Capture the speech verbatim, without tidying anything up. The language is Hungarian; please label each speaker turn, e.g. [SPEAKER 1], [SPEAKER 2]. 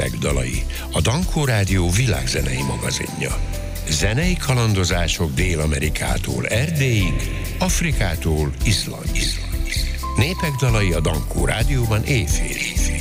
[SPEAKER 1] Népek dalai, a Dankó Rádió világzenei magazinja. Zenei kalandozások Dél-Amerikától Erdélyig, Afrikától Izlandig. Népek dalai a Dankó Rádióban éjfél.